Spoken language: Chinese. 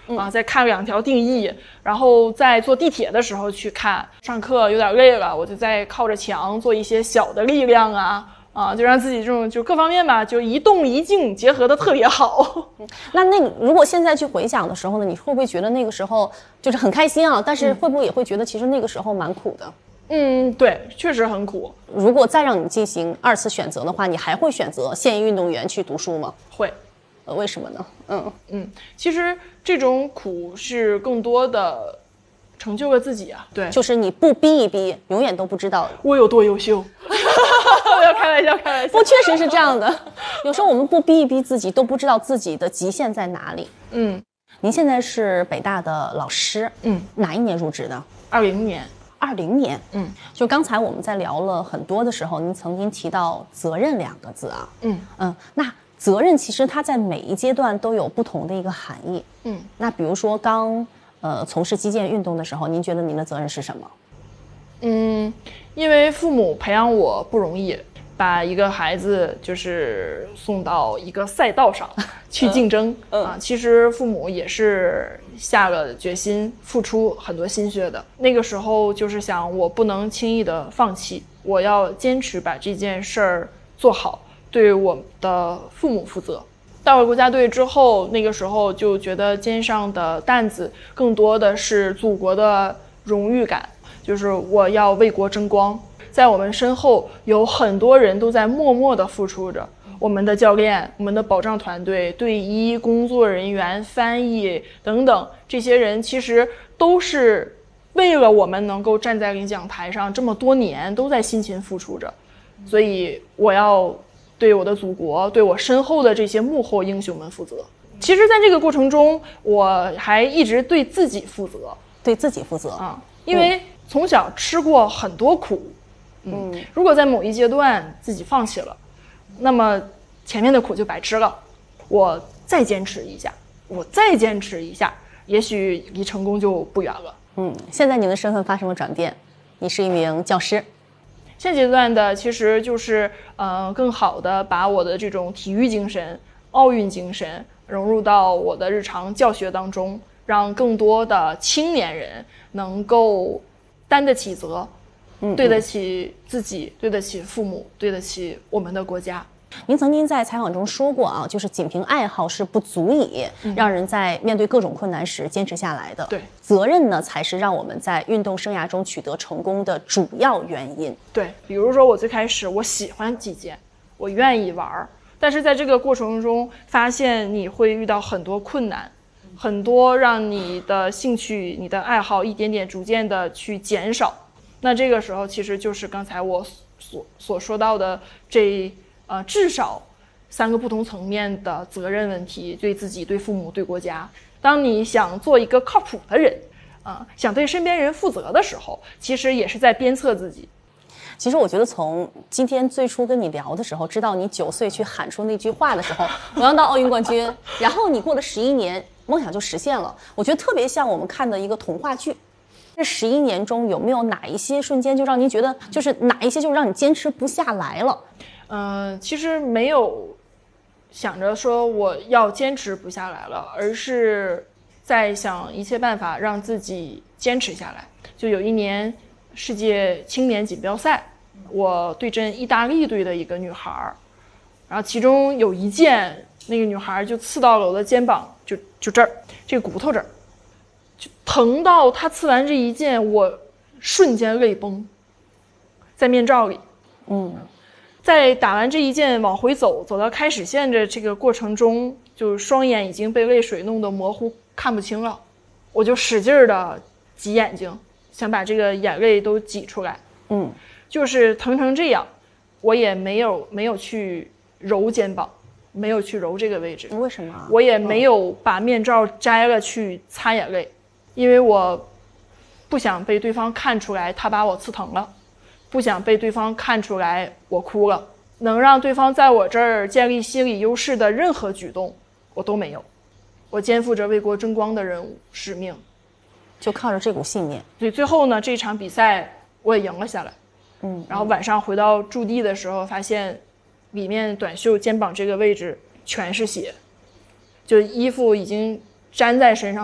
再看2条定义，然后在坐地铁的时候去看，上课有点累了，我就在靠着墙做一些小的力量就让自己这种就各方面吧，就一动一静结合的特别好。 那如果现在去回想的时候呢，你会不会觉得那个时候就是很开心啊？但是会不会也会觉得其实那个时候蛮苦的？ 对，确实很苦。 如果再让你进行2次选择的话，你还会选择现役运动员去读书吗？ 会。 为什么呢？ 其实这种苦是更多的成就了自己啊。对， 就是你不逼一逼，永远都不知道我有多优秀。我要开玩笑，开玩笑。 不，确实是这样的。有时候我们不逼一逼自己，都不知道自己的极限在哪里。您现在是北大的老师，哪一年入职的 ？20年。 20年，就刚才我们在聊了很多的时候，您曾经提到责任2个字啊，那责任其实它在每一阶段都有不同的一个含义，那比如说从事击剑运动的时候，您觉得您的责任是什么？ 因为父母培养我不容易，把一个孩子就是送到一个赛道上去竞争其实父母也是下了决心，付出很多心血的。那个时候就是想，我不能轻易的放弃，我要坚持把这件事儿做好，对我的父母负责。到了国家队之后，那个时候就觉得肩上的担子更多的是祖国的荣誉感，就是我要为国争光。在我们身后有很多人都在默默地付出着，我们的教练、我们的保障团队、队医、工作人员、翻译等等，这些人其实都是为了我们能够站在领奖台上这么多年都在辛勤付出着。所以我要对我的祖国，对我身后的这些幕后英雄们负责。其实在这个过程中，我还一直对自己负责。 对自己负责因为从小吃过很多苦，如果在某一阶段自己放弃了，那么前面的苦就白吃了。我再坚持一下，也许离成功就不远了。 现在您的身份发生了转变，你是一名教师。 现阶段的其实就是更好的把我的这种体育精神、奥运精神融入到我的日常教学当中，让更多的青年人能够担得起责，对得起自己，对得起父母，对得起我们的国家。 您曾经在采访中说过就是仅凭爱好是不足以让人在面对各种困难时坚持下来的。 对， 责任呢才是让我们在运动生涯中取得成功的主要原因。 对，比如说我最开始我喜欢击剑，我愿意玩，但是在这个过程中发现你会遇到很多困难，很多让你的兴趣、你的爱好一点点逐渐的去减少。那这个时候其实就是刚才我所说到的至少3个不同层面的责任问题，对自己、对父母、对国家。当你想做一个靠谱的人想对身边人负责的时候，其实也是在鞭策自己。 其实我觉得从今天最初跟你聊的时候，知道你9岁去喊出那句话的时候，我要到奥运冠军，然后你过了11年，梦想就实现了。我觉得特别像我们看的一个童话剧。这11年中有没有哪一些瞬间就让您觉得，就是哪一些就让你坚持不下来了？ 其实没有想着说我要坚持不下来了，而是在想一切办法让自己坚持下来。就有一年世界青年锦标赛，我对阵意大利队的一个女孩，然后其中有一剑，那个女孩就刺到了我的肩膀，就这儿，这个骨头这儿，就疼到她刺完这一剑，我瞬间泪崩，在面罩里。在打完这一剑往回走到开始线的这个过程中，就双眼已经被泪水弄得模糊，看不清了。我就使劲的挤眼睛，想把这个眼泪都挤出来。就是疼成这样，我也没有去揉肩膀，没有去揉这个位置。 为什么？ 我也没有把面罩摘了去擦眼泪，因为我不想被对方看出来他把我刺疼了，不想被对方看出来我哭了。能让对方在我这儿建立心理优势的任何举动我都没有。我肩负着为国争光的任务使命， 就靠着这股信念。 所以最后呢，这场比赛我也赢了下来。然后晚上回到驻地的时候，发现里面短袖肩膀这个位置全是血，就衣服已经粘在身上。